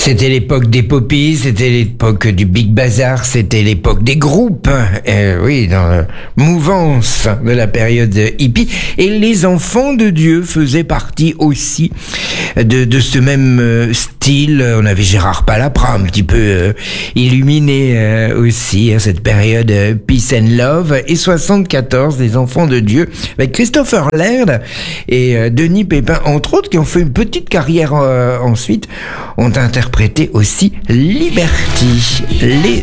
C'était l'époque des poppies, c'était l'époque du Big Bazar, c'était l'époque des groupes, oui, dans la mouvance de la période hippie. Et les Enfants de Dieu faisaient partie aussi de ce même style. On avait Gérard Palapra, un petit peu illuminé aussi, cette période Peace and Love. Et 74, les Enfants de Dieu, avec Christopher Laird et Denis Pépin, entre autres, qui ont fait une petite carrière ensuite, ont interprété aussi Liberty, les